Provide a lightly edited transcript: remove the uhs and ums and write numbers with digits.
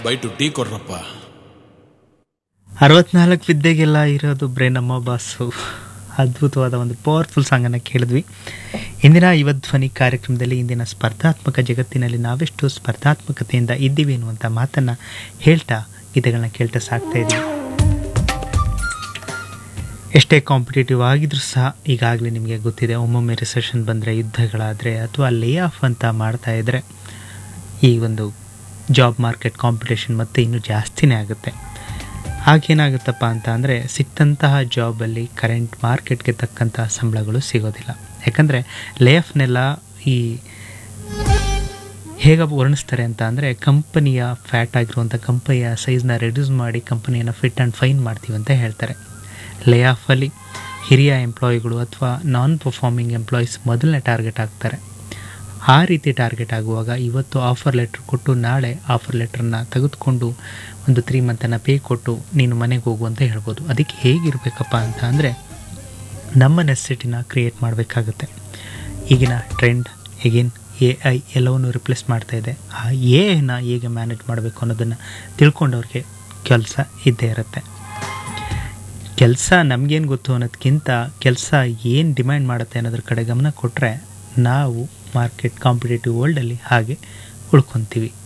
Bite tea ಕೊಡ್ರಪ್ಪ. 64 ವಿದ್ಯೆಗೆಲ್ಲ ಇರೋದು ಬ್ರೇನಮ್ಮ boss. ಅದ್ಭುತವಾದ ಒಂದು ಪವರ್ಫುಲ್ ಸಾಂಗನ್ನು ಕೇಳಿದ್ವಿ. ಇಂದಿನ ಯುವಧ್ವನಿ ಕಾರ್ಯಕ್ರಮದಲ್ಲಿ ಇಂದಿನ ಸ್ಪರ್ಧಾತ್ಮಕ ಜಗತ್ತಿನಲ್ಲಿ ನಾವೆಷ್ಟು ಸ್ಪರ್ಧಾತ್ಮಕತೆಯಿಂದ ಇದ್ದೀವಿ ಅನ್ನುವಂಥ ಮಾತನ್ನು ಹೇಳ್ತಾ ಗೀತೆಗಳನ್ನ ಕೇಳ್ತಾ ಸಾಕ್ತಾ ಇದ್ದೀವಿ. ಎಷ್ಟೇ ಕಾಂಪಿಟೇಟಿವ್ ಆಗಿದ್ರೂ ಸಹ ಈಗಾಗಲೇ ನಿಮಗೆ ಗೊತ್ತಿದೆ, ಒಮ್ಮೊಮ್ಮೆ ರಿಸೆಷನ್ ಬಂದರೆ, ಯುದ್ಧಗಳಾದರೆ ಅಥವಾ ಲೇ ಆಫ್ ಅಂತ ಮಾಡ್ತಾ ಇದ್ದರೆ ಈ ಒಂದು ಜಾಬ್ ಮಾರ್ಕೆಟ್ ಕಾಂಪಿಟೇಷನ್ ಮತ್ತೆ ಇನ್ನೂ ಜಾಸ್ತಿನೇ ಆಗುತ್ತೆ. ಆಗೇನಾಗುತ್ತಪ್ಪ ಅಂತ ಅಂದರೆ ಸಿಕ್ತಂತಹ ಜಾಬಲ್ಲಿ ಕರೆಂಟ್ ಮಾರ್ಕೆಟ್ಗೆ ತಕ್ಕಂತಹ ಸಂಬಳಗಳು ಸಿಗೋದಿಲ್ಲ. ಯಾಕಂದರೆ ಲೇ ಆಫ್ನೆಲ್ಲ ಈ ಹೇಗೆ ವರ್ಣಿಸ್ತಾರೆ ಅಂತ ಅಂದರೆ ಕಂಪನಿಯ ಫ್ಯಾಟ್ ಆಗಿರುವಂಥ ಕಂಪನಿಯ ಸೈಜ್ನ ರೆಡ್ಯೂಸ್ ಮಾಡಿ ಕಂಪನಿಯನ್ನು ಫಿಟ್ ಆ್ಯಂಡ್ ಫೈನ್ ಮಾಡ್ತೀವಿ ಅಂತ ಹೇಳ್ತಾರೆ. ಲೇ ಆಫಲ್ಲಿ ಹಿರಿಯ ಎಂಪ್ಲಾಯಿಗಳು ಅಥವಾ ನಾನ್ ಪರ್ಫಾರ್ಮಿಂಗ್ ಎಂಪ್ಲಾಯೀಸ್ ಮೊದಲನೇ ಟಾರ್ಗೆಟ್ ಆಗ್ತಾರೆ. ಆ ರೀತಿ ಟಾರ್ಗೆಟ್ ಆಗುವಾಗ ಇವತ್ತು ಆಫರ್ ಲೆಟ್ರ್ ಕೊಟ್ಟು ನಾಳೆ ಆಫರ್ ಲೆಟ್ರನ್ನ ತೆಗೆದುಕೊಂಡು ಒಂದು 3 ಮಂತನ್ನು ಪೇ ಕೊಟ್ಟು ನೀನು ಮನೆಗೆ ಹೋಗು ಅಂತ ಹೇಳ್ಬೋದು. ಅದಕ್ಕೆ ಹೇಗಿರಬೇಕಪ್ಪ ಅಂತ ಅಂದರೆ ನಮ್ಮ ನೆಸೆಸಿಟಿನ ಕ್ರಿಯೇಟ್ ಮಾಡಬೇಕಾಗುತ್ತೆ. ಈಗಿನ ಟ್ರೆಂಡ್ ಈಗಿನ AI ಎಲ್ಲವನ್ನು ರಿಪ್ಲೇಸ್ ಮಾಡ್ತಾಯಿದೆ. ಆ AIನ ಹೇಗೆ ಮ್ಯಾನೇಜ್ ಮಾಡಬೇಕು ಅನ್ನೋದನ್ನು ತಿಳ್ಕೊಂಡವ್ರಿಗೆ ಕೆಲಸ ಇದ್ದೇ ಇರುತ್ತೆ. ಕೆಲಸ ನಮಗೇನು ಗೊತ್ತು ಅನ್ನೋದಕ್ಕಿಂತ ಕೆಲಸ ಏನು ಡಿಮ್ಯಾಂಡ್ ಮಾಡುತ್ತೆ ಅನ್ನೋದ್ರ ಕಡೆ ಗಮನ ಕೊಟ್ಟರೆ ನಾವು ಮಾರ್ಕೆಟ್ ಕಾಂಪಿಟೇಟಿವ್ ವರ್ಲ್ಡಲ್ಲಿ ಹಾಗೆ ಉಳ್ಕೊತೀವಿ.